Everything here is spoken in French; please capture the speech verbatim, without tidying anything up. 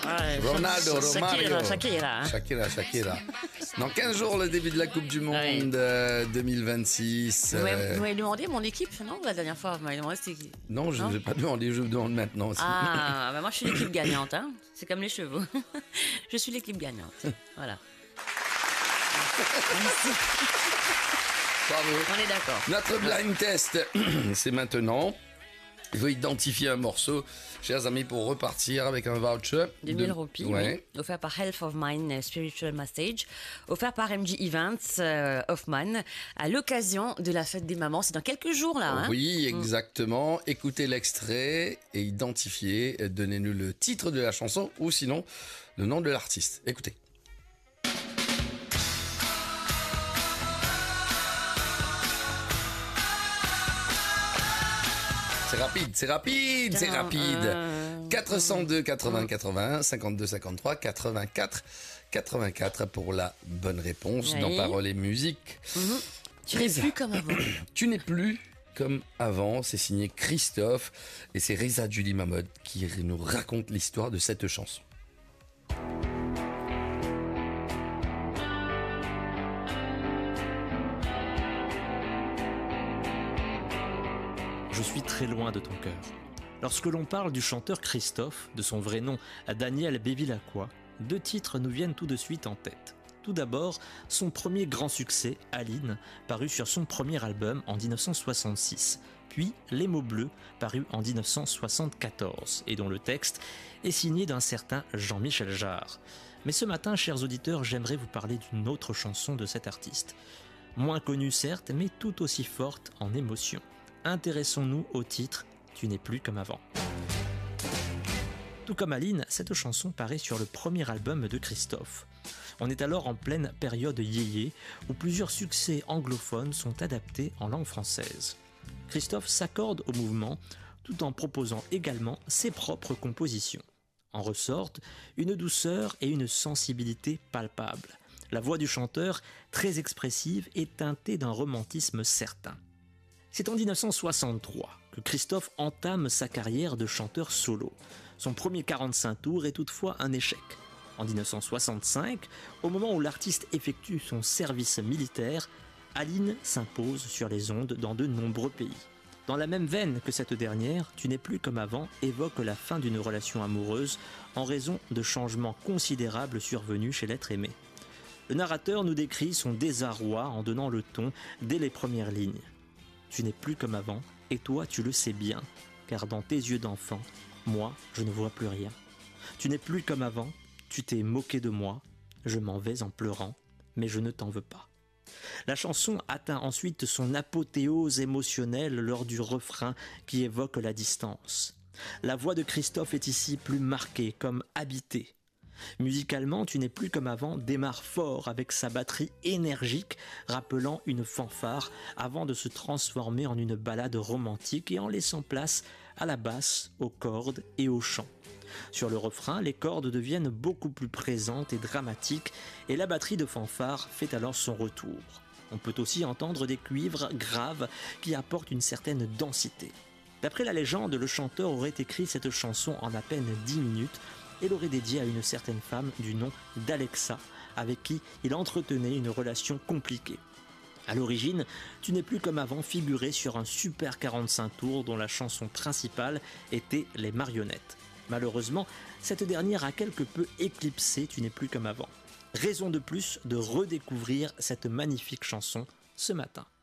Ouais, Ronaldo, Shakira, Romario. Shakira. Shakira, Shakira. Dans quinze jours, le début de la Coupe du Monde Oui. euh, deux mille vingt-six. Vous m'avez euh, vous m'avez demandé mon équipe, non? La dernière fois, vous m'avez demandé c'était qui? Non, je ne vais pas demander, je vous demande maintenant. aussi. Ah, bah moi je suis l'équipe gagnante, hein. C'est comme les chevaux. Je suis l'équipe gagnante. Voilà. Bravo. On est d'accord. Notre blind test, c'est maintenant. Il faut identifier un morceau, chers amis, pour repartir avec un voucher. deux mille roupies, Ouais. oui. Offert par Health of Mind euh, Spiritual Massage. Offert par M G Events euh, Hoffman à l'occasion de la fête des mamans. C'est dans quelques jours, là. Hein. Oui, exactement. Écoutez l'extrait et identifiez. Donnez-nous le titre de la chanson ou sinon le nom de l'artiste. Écoutez. C'est rapide, c'est rapide, c'est rapide. quatre cent deux quatre-vingts quatre-vingt-un, cinquante-deux cinquante-trois quatre-vingt-quatre quatre-vingt-quatre pour la bonne réponse Oui. dans Paroles et Musique. Tu n'es plus comme avant. Tu n'es plus comme avant, c'est signé Christophe et c'est Reza Julie Mahmoud qui nous raconte l'histoire de cette chanson. Je suis très loin de ton cœur. Lorsque l'on parle du chanteur Christophe, de son vrai nom à Daniel Bévilacqua, deux titres nous viennent tout de suite en tête. Tout d'abord, son premier grand succès, Aline, paru sur son premier album en dix-neuf cent soixante-six, puis Les mots bleus, paru en dix-neuf cent soixante-quatorze, et dont le texte est signé d'un certain Jean-Michel Jarre. Mais ce matin, chers auditeurs, j'aimerais vous parler d'une autre chanson de cet artiste. Moins connue certes, mais tout aussi forte en émotion. Intéressons-nous au titre « Tu n'es plus comme avant ». Tout comme Aline, cette chanson paraît sur le premier album de Christophe. On est alors en pleine période yéyé, où plusieurs succès anglophones sont adaptés en langue française. Christophe s'accorde au mouvement, tout en proposant également ses propres compositions. En ressortent une douceur et une sensibilité palpables. La voix du chanteur, très expressive, est teintée d'un romantisme certain. C'est en dix-neuf cent soixante-trois que Christophe entame sa carrière de chanteur solo. Son premier quarante-cinq tours est toutefois un échec. En dix-neuf cent soixante-cinq, au moment où l'artiste effectue son service militaire, Aline s'impose sur les ondes dans de nombreux pays. Dans la même veine que cette dernière, Tu n'es plus comme avant évoque la fin d'une relation amoureuse en raison de changements considérables survenus chez l'être aimé. Le narrateur nous décrit son désarroi en donnant le ton dès les premières lignes. Tu n'es plus comme avant, et toi tu le sais bien, car dans tes yeux d'enfant, moi je ne vois plus rien. Tu n'es plus comme avant, tu t'es moqué de moi, je m'en vais en pleurant, mais je ne t'en veux pas. La chanson atteint ensuite son apothéose émotionnelle lors du refrain qui évoque la distance. La voix de Christophe est ici plus marquée, comme habitée. Musicalement, Tu n'es plus comme avant démarre fort avec sa batterie énergique rappelant une fanfare avant de se transformer en une ballade romantique et en laissant place à la basse, aux cordes et au chant. Sur le refrain, les cordes deviennent beaucoup plus présentes et dramatiques et la batterie de fanfare fait alors son retour. On peut aussi entendre des cuivres graves qui apportent une certaine densité. D'après la légende, le chanteur aurait écrit cette chanson en à peine dix minutes et l'aurait dédiée à une certaine femme du nom d'Alexa, avec qui il entretenait une relation compliquée. À l'origine, Tu n'es plus comme avant figurait sur un super quarante-cinq tours dont la chanson principale était Les marionnettes. Malheureusement, cette dernière a quelque peu éclipsé Tu n'es plus comme avant. Raison de plus de redécouvrir cette magnifique chanson ce matin.